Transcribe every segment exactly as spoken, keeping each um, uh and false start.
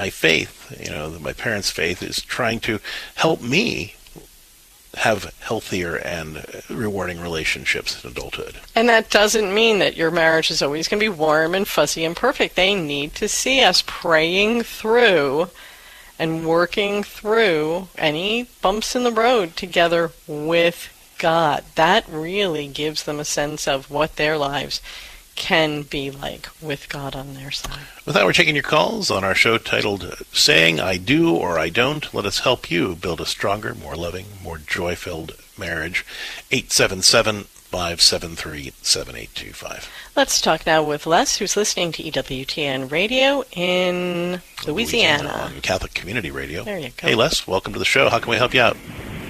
my faith, you know, my parents' faith, is trying to help me have healthier and rewarding relationships in adulthood. And that doesn't mean that your marriage is always going to be warm and fuzzy and perfect. They need to see us praying through and working through any bumps in the road together with God. That really gives them a sense of what their lives can be like with God on their side. With that, we're taking your calls on our show titled Saying I Do or I Don't. Let us help you build a stronger, more loving, more joy-filled marriage. eight seven seven, five seven three, seven eight two five. Let's talk now with Les, who's listening to E W T N Radio in Louisiana. Louisiana on Catholic Community Radio. There you go. Hey, Les, welcome to the show. How can we help you out?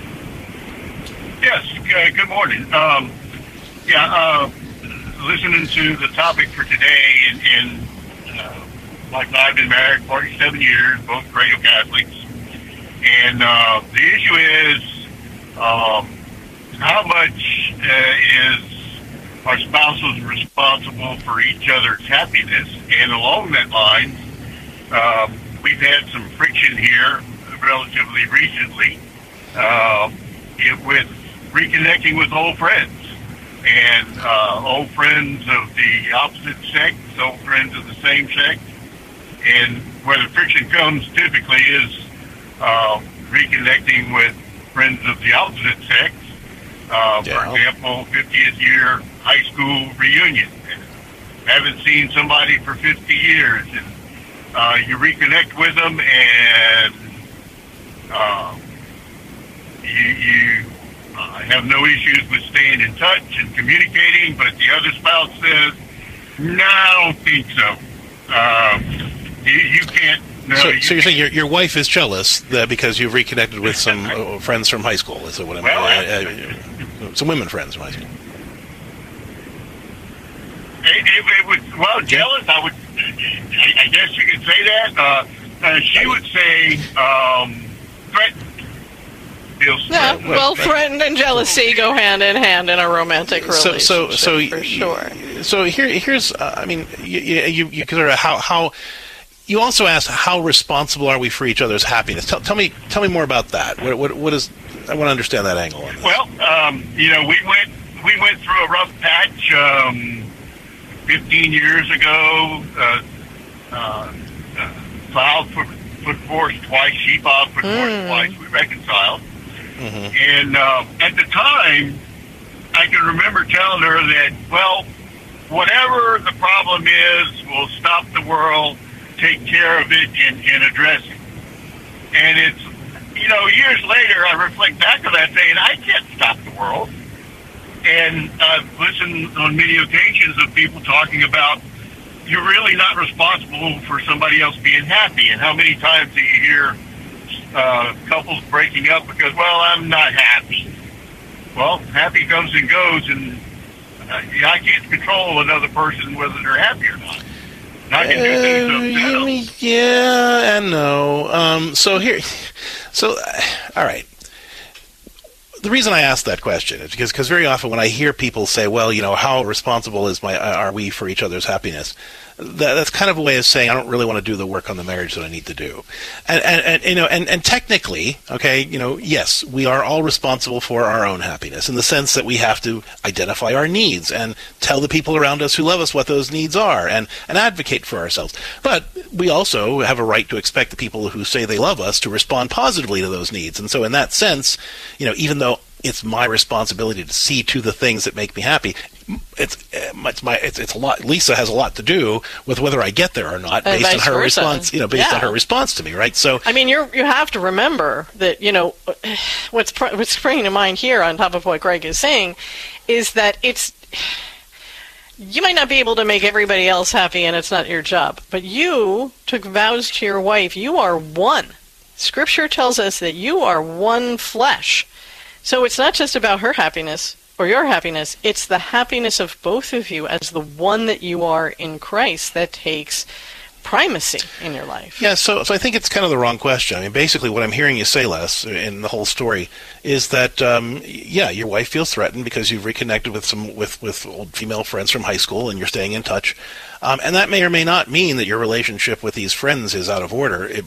Yes, uh, good morning. Um, yeah, uh, listening to the topic for today, and, and uh, like I've been married forty-seven years, both cradle Catholics, and uh, the issue is um, how much uh, is our spouses responsible for each other's happiness, and along that line, um, we've had some friction here relatively recently uh, it, with reconnecting with old friends. And uh, old friends of the opposite sex, old friends of the same sex. And where the friction comes typically is uh, reconnecting with friends of the opposite sex. Uh, yeah. For example, fiftieth year high school reunion. And haven't seen somebody for fifty years. And uh, you reconnect with them, and uh, you... you I have no issues with staying in touch and communicating, but the other spouse says, no, I don't think so. Uh, you, you can't... No, so, you so you're saying your, your wife is jealous that because you've reconnected with some uh, friends from high school, is it what I'm... Well, uh, uh, some women friends from high school. It, it, it would, well, jealous, I would... I, I guess you could say that. Uh, uh, she would say, um, threatened. Yeah, well, friend and jealousy go hand in hand in a romantic relationship, so, so, so, for sure. So here, here's, uh, I mean, you, you, you consider how, how. You also asked how responsible are we for each other's happiness. Tell, tell me, tell me more about that. What, what, what is? I want to understand that angle on this. Well, um, you know, we went, we went through a rough patch um, fifteen years ago. Uh, uh, uh, filed for, for divorce twice. She filed for divorce mm. twice. We reconciled. Mm-hmm. And uh, at the time, I can remember telling her that, well, whatever the problem is, we'll stop the world, take care of it, and, and address it. And it's, you know, years later, I reflect back on that saying, I can't stop the world. And I've listened on many occasions of people talking about, you're really not responsible for somebody else being happy. And how many times do you hear Uh, couples breaking up because, well, I'm not happy. Well, happy comes and goes, and uh, I can't control another person whether they're happy or not. And I can do things to upset them. Yeah and no. Um, so here, so uh, all right. The reason I asked that question is because because very often when I hear people say, well, you know, how responsible is my are we for each other's happiness? That, that's kind of a way of saying I don't really want to do the work on the marriage that I need to do, and and, and you know and, and technically, okay, you know, yes, we are all responsible for our own happiness in the sense that we have to identify our needs and tell the people around us who love us what those needs are and and advocate for ourselves. But we also have a right to expect the people who say they love us to respond positively to those needs, and so in that sense, you know, even though it's my responsibility to see to the things that make me happy. It's it's my it's, it's a lot. Lisa has a lot to do with whether I get there or not, and based on her versa. response. You know, based yeah. on her response to me, right? So, I mean, you you have to remember that you know what's pr- what's springing to mind here, on top of what Greg is saying, is that it's you might not be able to make everybody else happy, and it's not your job. But you took vows to your wife. You are one. Scripture tells us that you are one flesh. So it's not just about her happiness or your happiness. It's the happiness of both of you as the one that you are in Christ that takes primacy in your life. Yeah, so so I think it's kind of the wrong question. I mean, basically what I'm hearing you say, Les, in the whole story, is that, um, yeah, your wife feels threatened because you've reconnected with some with, with old female friends from high school and you're staying in touch. Um, and that may or may not mean that your relationship with these friends is out of order. It